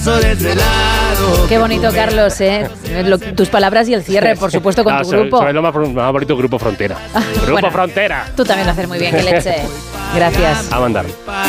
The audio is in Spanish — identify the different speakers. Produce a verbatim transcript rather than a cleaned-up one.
Speaker 1: Qué bonito, Carlos, ¿eh? Lo, tus palabras y el cierre, por supuesto, con
Speaker 2: no,
Speaker 1: tu
Speaker 2: soy,
Speaker 1: grupo.
Speaker 2: Soy lo más, más bonito, Grupo Frontera. Grupo
Speaker 1: Bueno,
Speaker 2: Frontera.
Speaker 1: Tú también lo haces muy bien, que leche. Gracias.
Speaker 2: A mandar.